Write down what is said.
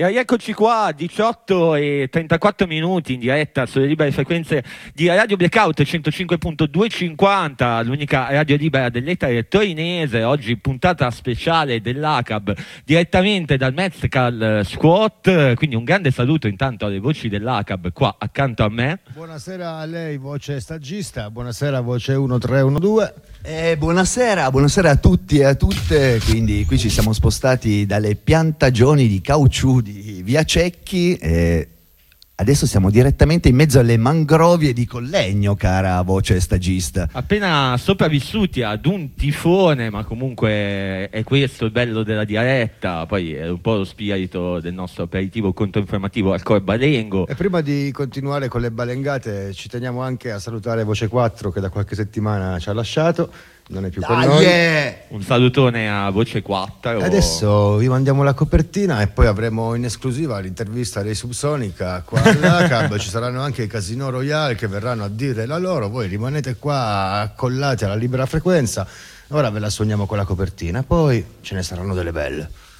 E eccoci qua, 18 e 34 minuti in diretta sulle libere frequenze di Radio Blackout 105.250, l'unica radio libera dell'Ether torinese. Oggi puntata speciale dell'ACAB direttamente dal Mezcal Squat, quindi un grande saluto intanto alle voci dell'ACAB qua accanto a me. Buonasera a lei, voce stagista, buonasera voce 1312. Buonasera a tutti e a tutte. Quindi qui ci siamo spostati dalle piantagioni di caucciù di Via Cecchi e adesso siamo direttamente in mezzo alle mangrovie di Collegno, cara voce stagista. Appena sopravvissuti ad un tifone, ma comunque è questo il bello della diretta, poi è un po' lo spirito del nostro aperitivo controinformativo al Corbalengo. E prima di continuare con le balengate ci teniamo anche a salutare Voce 4 che da qualche settimana ci ha lasciato, non è più con noi. Un salutone a Voce 4. Adesso vi mandiamo la copertina e poi avremo in esclusiva l'intervista dei Subsonica qua all'ACAB. Ci saranno anche i Casino Royale che verranno a dire la loro, voi rimanete qua accollati alla libera frequenza. Ora ve la suoniamo con la copertina, poi ce ne saranno delle belle.